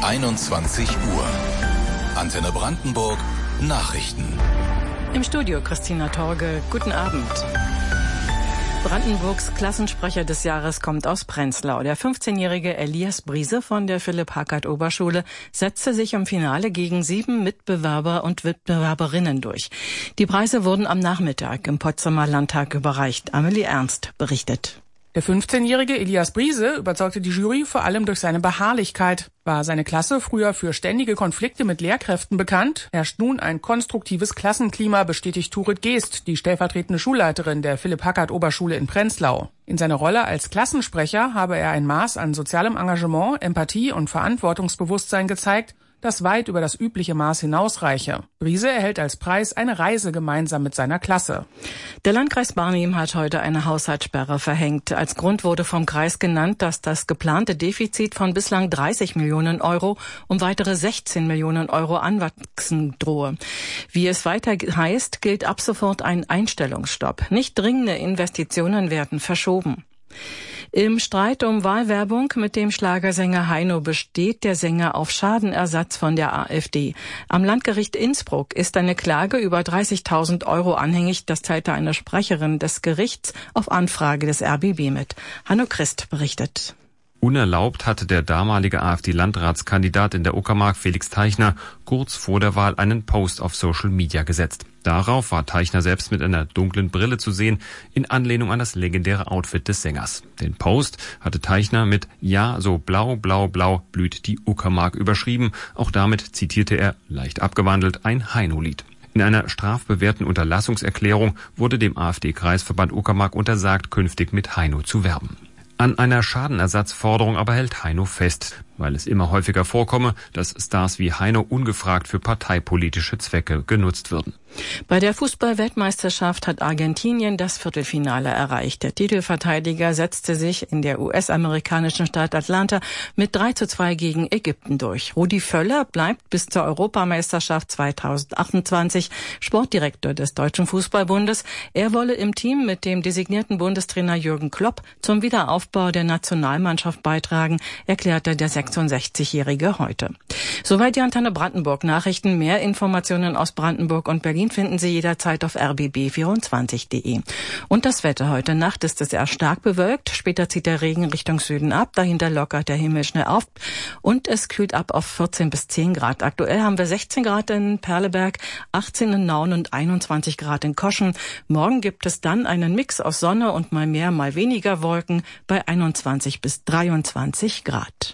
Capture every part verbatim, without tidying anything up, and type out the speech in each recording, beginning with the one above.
einundzwanzig Uhr. Antenne Brandenburg Nachrichten. Im Studio Christina Torge. Guten Abend. Brandenburgs Klassensprecher des Jahres kommt aus Prenzlau. Der fünfzehnjährige Elias Briese von der Philipp-Hackert-Oberschule setzte sich im Finale gegen sieben Mitbewerber und Mitbewerberinnen durch. Die Preise wurden am Nachmittag im Potsdamer Landtag überreicht. Amelie Ernst berichtet. Der fünfzehnjährige Elias Briese überzeugte die Jury vor allem durch seine Beharrlichkeit. War seine Klasse früher für ständige Konflikte mit Lehrkräften bekannt, herrscht nun ein konstruktives Klassenklima, bestätigt Turit Geest, die stellvertretende Schulleiterin der Philipp-Hackert-Oberschule in Prenzlau. In seiner Rolle als Klassensprecher habe er ein Maß an sozialem Engagement, Empathie und Verantwortungsbewusstsein gezeigt, das weit über das übliche Maß hinausreiche. Briese erhält als Preis eine Reise gemeinsam mit seiner Klasse. Der Landkreis Barnim hat heute eine Haushaltssperre verhängt. Als Grund wurde vom Kreis genannt, dass das geplante Defizit von bislang dreißig Millionen Euro um weitere sechzehn Millionen Euro anwachsen drohe. Wie es weiter heißt, gilt ab sofort ein Einstellungsstopp. Nicht dringende Investitionen werden verschoben. Im Streit um Wahlwerbung mit dem Schlagersänger Heino besteht der Sänger auf Schadenersatz von der AfD. Am Landgericht Innsbruck ist eine Klage über dreißigtausend Euro anhängig. Das teilte eine Sprecherin des Gerichts auf Anfrage des R B B mit. Hanno Christ berichtet. Unerlaubt hatte der damalige AfD-Landratskandidat in der Uckermark Felix Teichner kurz vor der Wahl einen Post auf Social Media gesetzt. Darauf war Teichner selbst mit einer dunklen Brille zu sehen, in Anlehnung an das legendäre Outfit des Sängers. Den Post hatte Teichner mit »Ja, so blau, blau, blau blüht die Uckermark« überschrieben. Auch damit zitierte er, leicht abgewandelt, ein Heino-Lied. In einer strafbewährten Unterlassungserklärung wurde dem AfD-Kreisverband Uckermark untersagt, künftig mit Heino zu werben. An einer Schadenersatzforderung aber hält Heino fest, weil es immer häufiger vorkomme, dass Stars wie Heino ungefragt für parteipolitische Zwecke genutzt würden. Bei der Fußball-Weltmeisterschaft hat Argentinien das Viertelfinale erreicht. Der Titelverteidiger setzte sich in der U S-amerikanischen Stadt Atlanta mit drei zu zwei gegen Ägypten durch. Rudi Völler bleibt bis zur Europameisterschaft zweitausendachtundzwanzig Sportdirektor des Deutschen Fußballbundes. Er wolle im Team mit dem designierten Bundestrainer Jürgen Klopp zum Wiederaufbau der Nationalmannschaft beitragen, erklärte der sechsundsechzigjährige heute. Soweit die Antenne Brandenburg Nachrichten. Mehr Informationen aus Brandenburg und Berlin finden Sie jederzeit auf r b b vierundzwanzig punkt de. Und das Wetter. Heute Nacht ist es eher stark bewölkt. Später zieht der Regen Richtung Süden ab. Dahinter lockert der Himmel schnell auf. Und es kühlt ab auf vierzehn bis zehn Grad. Aktuell haben wir sechzehn Grad in Perleberg, achtzehn in Nauen und einundzwanzig Grad in Koschen. Morgen gibt es dann einen Mix aus Sonne und mal mehr, mal weniger Wolken bei einundzwanzig bis dreiundzwanzig Grad.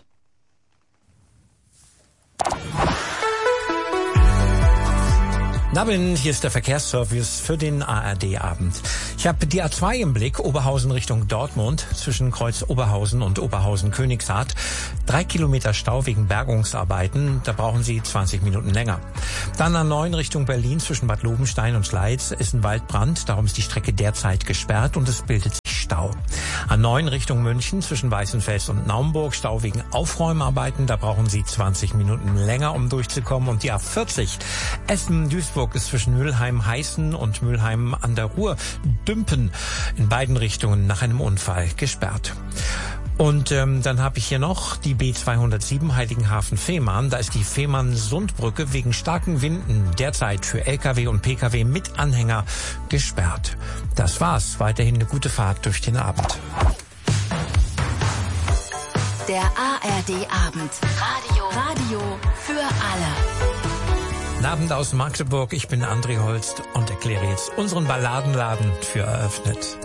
Abend, hier ist der Verkehrsservice für den A R D-Abend. Ich habe die A zwei im Blick, Oberhausen Richtung Dortmund, zwischen Kreuz Oberhausen und Oberhausen-Königshardt. Drei Kilometer Stau wegen Bergungsarbeiten, da brauchen Sie zwanzig Minuten länger. Dann A neun Richtung Berlin, zwischen Bad Lobenstein und Schleiz ist ein Waldbrand, darum ist die Strecke derzeit gesperrt und es bildet sich Stau. A neun Richtung München, zwischen Weißenfels und Naumburg, Stau wegen Aufräumarbeiten, da brauchen Sie zwanzig Minuten länger, um durchzukommen. Und die A vierzig, Essen-Duisburg, ist zwischen Mülheim-Heißen und Mülheim an der Ruhr, Dümpen, in beiden Richtungen nach einem Unfall gesperrt. Und ähm, dann habe ich hier noch die B zweihundertsieben Heiligenhafen-Fehmarn. Da ist die Fehmarn-Sundbrücke wegen starken Winden derzeit für L K W und P K W mit Anhänger gesperrt. Das war's. Weiterhin eine gute Fahrt durch den Abend. Der A R D-Abend. Radio. Radio für alle. Guten Abend aus Magdeburg. Ich bin André Holst und erkläre jetzt unseren Balladenladen für eröffnet.